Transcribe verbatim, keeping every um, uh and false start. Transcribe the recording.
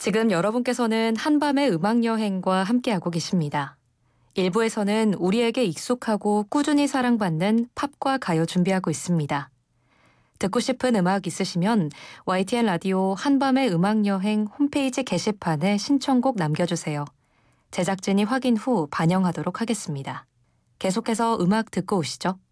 지금 여러분께서는 한밤의 음악여행과 함께하고 계십니다. 일부에서는 우리에게 익숙하고 꾸준히 사랑받는 팝과 가요 준비하고 있습니다. 듣고 싶은 음악 있으시면 와이티엔 라디오 한밤의 음악여행 홈페이지 게시판에 신청곡 남겨주세요. 제작진이 확인 후 반영하도록 하겠습니다. 계속해서 음악 듣고 오시죠.